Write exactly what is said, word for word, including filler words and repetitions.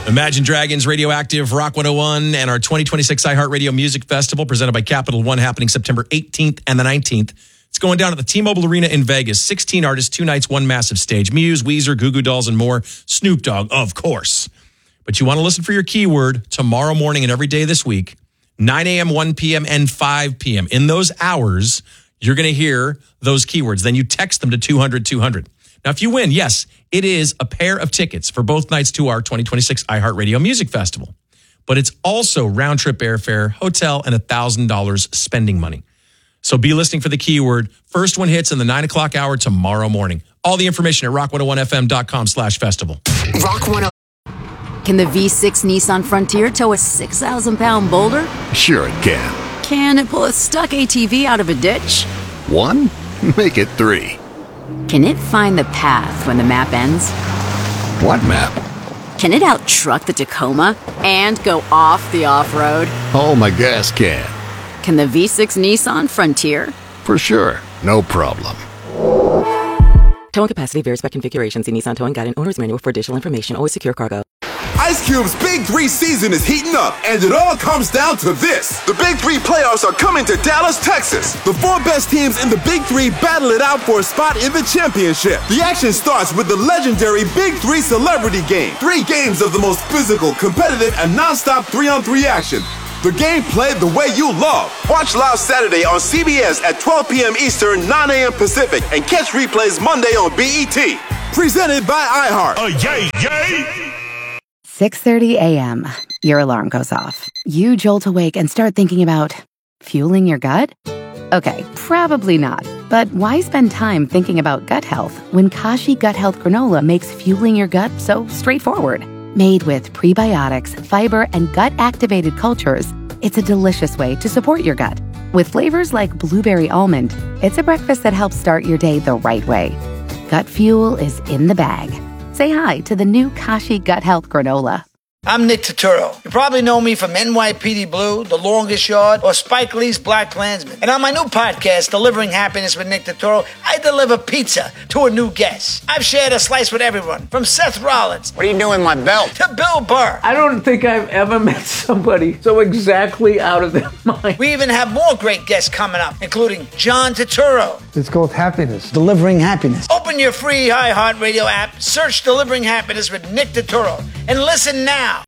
Imagine Dragons, Radioactive, Rock one oh one, and our twenty twenty-six iHeartRadio Music Festival presented by Capital One happening September eighteenth and the nineteenth. It's going down at the T-Mobile Arena in Vegas. sixteen artists, two nights, one massive stage. Muse, Weezer, Goo Goo Dolls, and more. Snoop Dogg, of course. But you want to listen for your keyword tomorrow morning and every day this week, nine a.m., one p.m., and five p.m. In those hours, you're going to hear those keywords. Then you text them to two hundred two hundred. Now, if you win, yes, it is a pair of tickets for both nights to our twenty twenty-six iHeartRadio Music Festival. But it's also round-trip airfare, hotel, and one thousand dollars spending money. So be listening for the keyword. First one hits in the nine o'clock hour tomorrow morning. All the information at rock one oh one f m dot com slash festival. Rock one oh. Can the V six Nissan Frontier tow a six thousand pound boulder? Sure it can. Can it pull a stuck A T V out of a ditch? One? Make it three. Can it find the path when the map ends? What map? Can it out-truck the Tacoma and go off the off-road? Oh, my gas can. Can the V six Nissan Frontier? For sure. No problem. Towing capacity varies by configuration. See Nissan Towing Guide and Owner's Manual for additional information. Always secure cargo. Ice Cube's Big Three season is heating up, and it all comes down to this. The Big Three playoffs are coming to Dallas, Texas. The four best teams in the Big Three battle it out for a spot in the championship. The action starts with the legendary Big Three Celebrity Game. Three games of the most physical, competitive, and non-stop three-on-three action. The game played the way you love. Watch live Saturday on C B S at twelve p.m. Eastern, nine a.m. Pacific, and catch replays Monday on B E T. Presented by iHeart. Uh, yay, yay! six thirty a.m. Your alarm goes off. You jolt awake and start thinking about fueling your gut? Okay, probably not. But why spend time thinking about gut health when Kashi Gut Health Granola makes fueling your gut so straightforward? Made with prebiotics, fiber, and gut-activated cultures, it's a delicious way to support your gut. With flavors like blueberry almond, it's a breakfast that helps start your day the right way. Gut fuel is in the bag. Say hi to the new Kashi Gut Health Granola. I'm Nick Turturro. You probably know me from N Y P D Blue, The Longest Yard, or Spike Lee's Black Klansman. And on my new podcast, Delivering Happiness with Nick Turturro, I deliver pizza to a new guest. I've shared a slice with everyone, from Seth Rollins. What are you doing with my belt? To Bill Burr. I don't think I've ever met somebody so exactly out of their mind. We even have more great guests coming up, including John Turturro. It's called Happiness. Delivering Happiness. Open your free iHeartRadio app, search Delivering Happiness with Nick Turturro, and listen now